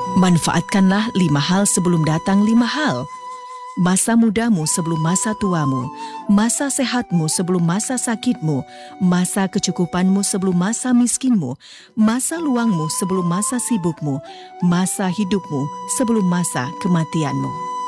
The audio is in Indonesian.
Manfaatkanlah 5 hal sebelum datang 5 hal. Masa mudamu sebelum masa tuamu, masa sehatmu sebelum masa sakitmu, masa kecukupanmu sebelum masa miskinmu, masa luangmu sebelum masa sibukmu, masa hidupmu sebelum masa kematianmu.